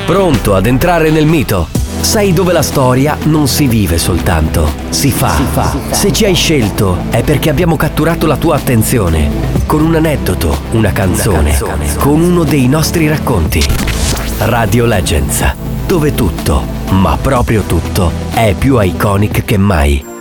Pronto ad entrare nel mito? Sai dove la storia non si vive soltanto, si fa. Se ci hai scelto è perché abbiamo catturato la tua attenzione con un aneddoto, una canzone, con uno dei nostri racconti. Radio Legends, dove tutto, ma proprio tutto, è più iconic che mai.